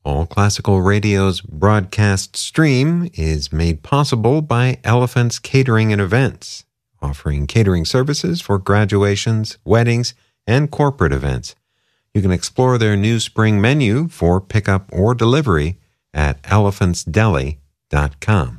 All Classical Radio's broadcast stream is made possible by Elephant's Catering and Events, offering catering services for graduations, weddings, and corporate events. You can explore their new spring menu for pickup or delivery at elephantsdeli.com.